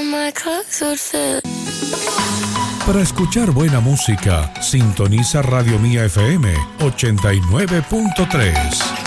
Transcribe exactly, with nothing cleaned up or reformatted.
my clothes would fit. Para escuchar buena música, sintoniza Radio Mía F M ochenta y nueve punto tres.